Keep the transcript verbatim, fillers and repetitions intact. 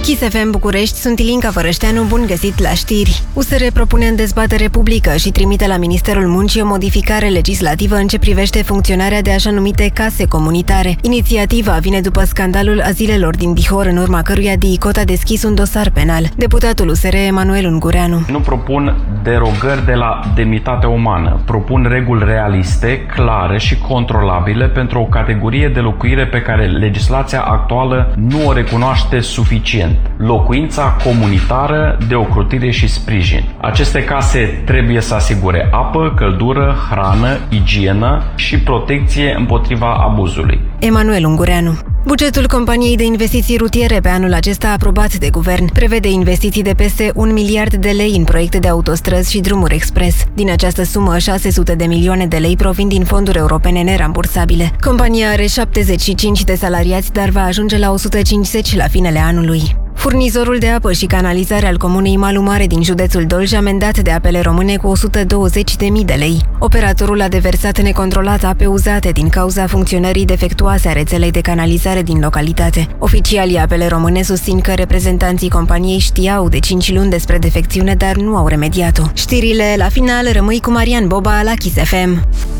Kiss F M București, sunt Ilinca Vărășteanu, bun găsit la știri. U S R propune în dezbatere publică și trimite la Ministerul Muncii o modificare legislativă în ce privește funcționarea de așa numite case comunitare. Inițiativa vine după scandalul azilelor din Bihor, în urma căruia D I C O T a deschis un dosar penal. Deputatul U S R Emanuel Ungureanu: Nu propun derogări de la demnitatea umană, propun reguli realiste, clare și controlabile pentru o categorie de locuire pe care legislația actuală nu o recunoaște suficient: locuința comunitară de ocrotire și sprijin. Aceste case trebuie să asigure apă, căldură, hrană, igienă și protecție împotriva abuzului. Emanuel Ungureanu. Bugetul companiei de investiții rutiere pe anul acesta aprobat de guvern prevede investiții de peste un miliard de lei în proiecte de autostrăzi și drumuri expres. Din această sumă, șase sute de milioane de lei provin din fonduri europene nerambursabile. Compania are șaptezeci și cinci de salariați, dar va ajunge la o sută cincizeci la finele anului. Furnizorul de apă și canalizare al comunei Malu Mare din județul Dolj, amendat de Apele Române cu o sută douăzeci de mii de lei. Operatorul a deversat necontrolat ape uzate din cauza funcționării defectuoase a rețelei de canalizare din localitate. Oficialii Apele Române susțin că reprezentanții companiei știau de cinci luni despre defecțiune, dar nu au remediat-o. Știrile la final, rămâi cu Marian Boba la Kiss F M.